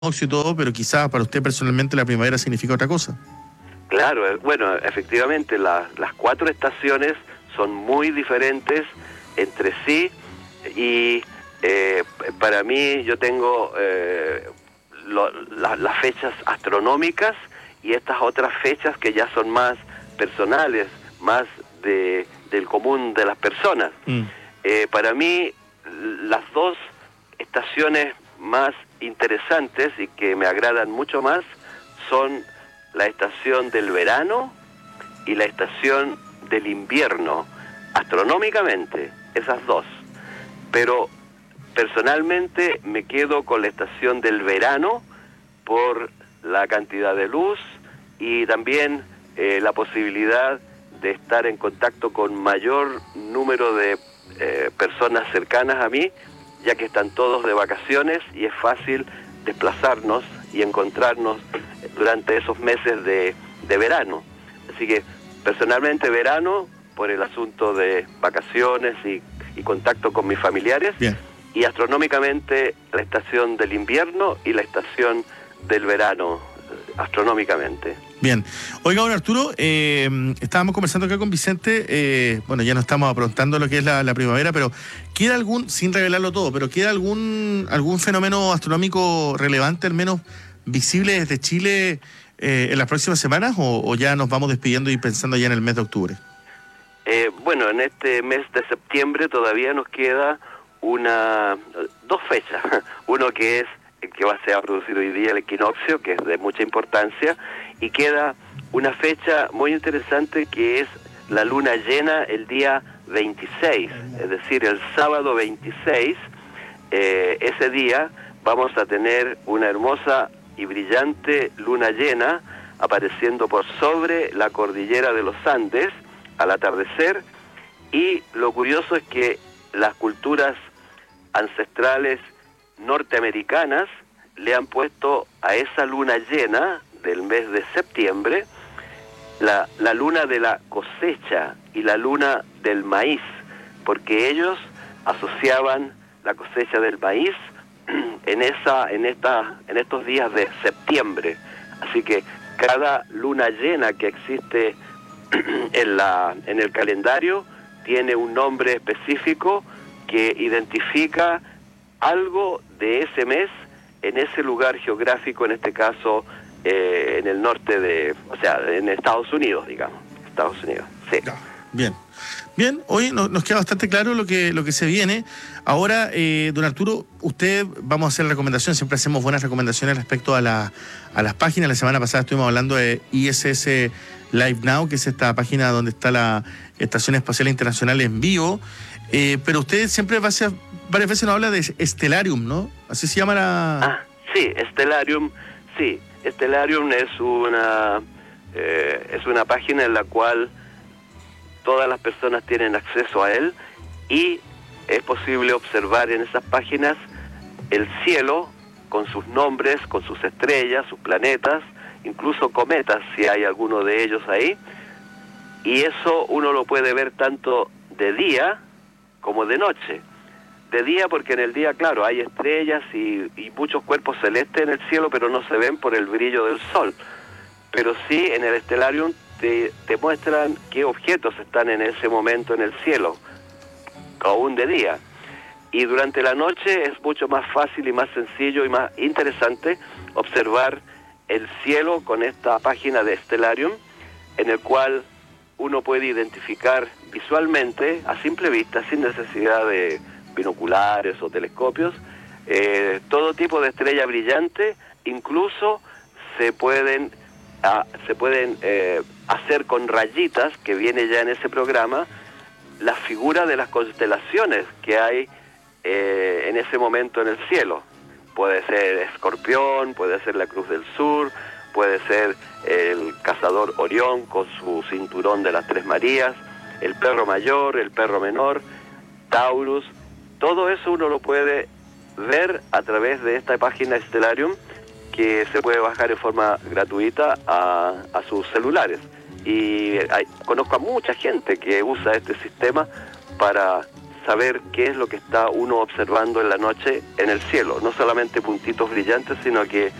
y todo, pero quizás para usted personalmente la primavera significa otra cosa. Claro, bueno, efectivamente las cuatro estaciones son muy diferentes entre sí y para mí yo tengo las fechas astronómicas y estas otras fechas que ya son más personales, más del común de las personas. Para mí las dos estaciones más interesantes y que me agradan mucho más son la estación del verano y la estación del invierno, astronómicamente, esas dos. Pero personalmente me quedo con la estación del verano por la cantidad de luz y también la posibilidad de estar en contacto con mayor número de personas cercanas a mí, ya que están todos de vacaciones y es fácil desplazarnos y encontrarnos durante esos meses de verano. Así que personalmente verano por el asunto de vacaciones y contacto con mis familiares. Bien. Y astronómicamente la estación del invierno y la estación del verano, astronómicamente. Bien. Oiga, don Arturo, estábamos conversando acá con Vicente, bueno, ya no estamos aprontando lo que es la primavera, pero ¿queda algún, sin revelarlo todo, pero queda algún fenómeno astronómico relevante, al menos visible desde Chile en las próximas semanas, o ya nos vamos despidiendo y pensando ya en el mes de octubre? Bueno, en este mes de septiembre todavía nos queda dos fechas. Uno que es el que se va a producir hoy día, el equinoccio, que es de mucha importancia, y queda una fecha muy interesante que es la luna llena el día 26, es decir, el sábado 26. Ese día vamos a tener una hermosa y brillante luna llena apareciendo por sobre la cordillera de los Andes al atardecer, y lo curioso es que las culturas ancestrales norteamericanas le han puesto a esa luna llena del mes de septiembre la luna de la cosecha y la luna del maíz, porque ellos asociaban la cosecha del maíz en estos días de septiembre. Así que cada luna llena que existe en el calendario tiene un nombre específico que identifica algo de ese mes en ese lugar geográfico, en este caso en el norte en Estados Unidos, digamos. Estados Unidos, sí. Bien. Bien, hoy nos queda bastante claro lo que se viene. Ahora, don Arturo, usted, vamos a hacer la recomendación, siempre hacemos buenas recomendaciones respecto a las páginas. La semana pasada estuvimos hablando de ISS Live Now, que es esta página donde está la Estación Espacial Internacional en vivo, pero usted siempre varias veces nos habla de Stellarium, ¿no? Así se llama sí, Stellarium, sí. Stellarium es una página en la cual todas las personas tienen acceso a él y es posible observar en esas páginas el cielo con sus nombres, con sus estrellas, sus planetas, incluso cometas, si hay alguno de ellos ahí, y eso uno lo puede ver tanto de día como de noche. De día porque en el día, claro, hay estrellas y muchos cuerpos celestes en el cielo, pero no se ven por el brillo del sol. Pero sí, en el Stellarium te muestran qué objetos están en ese momento en el cielo, aún de día. Y durante la noche es mucho más fácil y más sencillo y más interesante observar el cielo con esta página de Stellarium, en el cual uno puede identificar visualmente, a simple vista, sin necesidad de binoculares o telescopios, todo tipo de estrella brillante. Incluso se pueden hacer con rayitas, que viene ya en ese programa, las figuras de las constelaciones que hay en ese momento en el cielo. Puede ser Escorpión, puede ser la Cruz del Sur, puede ser el cazador Orión con su cinturón de las Tres Marías, el perro mayor, el perro menor, Taurus. Todo eso uno lo puede ver a través de esta página Stellarium, que se puede bajar en forma gratuita a sus celulares. Y conozco a mucha gente que usa este sistema para saber qué es lo que está uno observando en la noche en el cielo, no solamente puntitos brillantes, sino que